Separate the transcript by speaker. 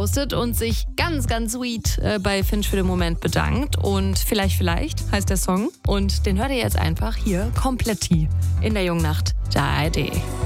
Speaker 1: gepostet und sich ganz, ganz sweet bei Finch für den Moment bedankt. Und vielleicht heißt der Song. Und den hört ihr jetzt einfach hier komplett in der Jungen Nacht der ARD.